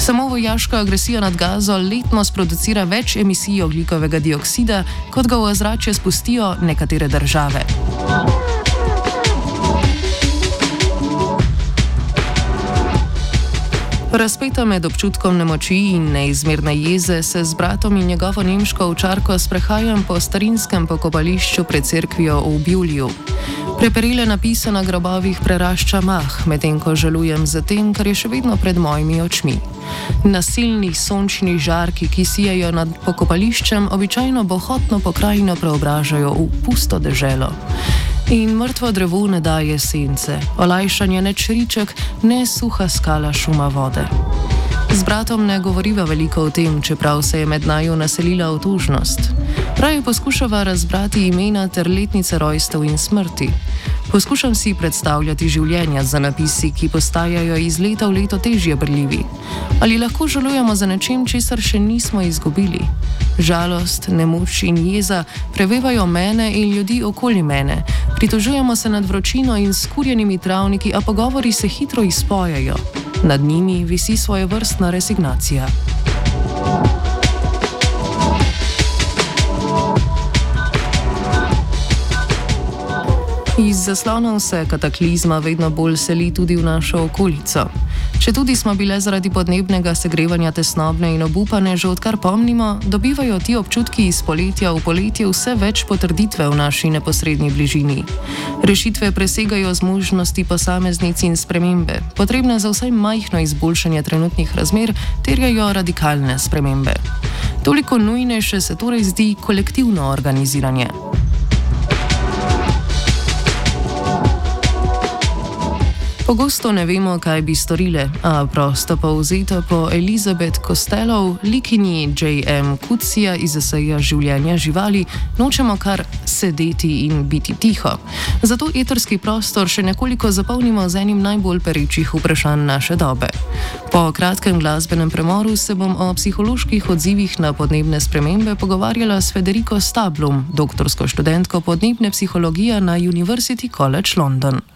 Samo vojaška agresija nad Gazo letno sproducira več emisij ogljikovega dioksida, kot ga v ozračje spustijo nekatere države. Razpeta med občutkom nemoči in neizmerne jeze se z bratom in njegovo nemško ovčarko sprehajam po starinskem pokopališču pred cerkvijo v Biuliju. Preperile napise na grobovih prerašča mah, medtem ko žalujem za tem, kar je še vedno pred mojimi očmi. Nasilni sončni žarki, ki sijajo nad pokopališčem, običajno bohotno pokrajino preobražajo v pusto deželo. In mrtvo drevo ne daje sence, olajšanje ne čriček, ne suha skala šuma vode. Z bratom ne govoriva veliko o tem, čeprav se je med naju naselila otužnost. Raje poskušava razbrati imena ter letnice rojstev in smrti. Poskušam si predstavljati življenja za napisi, ki postajajo iz leta v leto težje brljivi. Ali lahko žalujemo za nečem, česar še nismo izgubili? Žalost, nemoč in jeza prevevajo mene in ljudi okoli mene. Pritožujemo se nad vročino in skurjenimi travniki, a pogovori se hitro izpojejo. Nad njimi visi svojevrstna resignacija. Iz zaslonov se kataklizma vedno bolj seli tudi v našo okolico. Četudi smo bile zaradi podnebnega segrevanja tesnobne in obupane, že odkar pomnimo, dobivajo ti občutki iz poletja v poletje vse več potrditve v naši neposrednji bližini. Rešitve presegajo zmožnosti posameznic in spremembe, potrebne za vsaj majhno izboljšanje trenutnih razmer, terjajo radikalne spremembe. Toliko nujnejše se torej zdi kolektivno organiziranje. Pogosto ne vemo, kaj bi storile, a prosto povzeto po Elizabeth Costello, likinji J.M. Coetzee iz eseja Življenje živali, nočemo kar sedeti in biti tiho. Zato eterski prostor še nekoliko zapolnimo z enim najbolj perečih vprašanj naše dobe. Po kratkem glasbenem premoru se bom o psiholoških odzivih na podnebne spremembe pogovarjala s Federico Stablum, doktorsko študentko podnebne psihologije na University College London.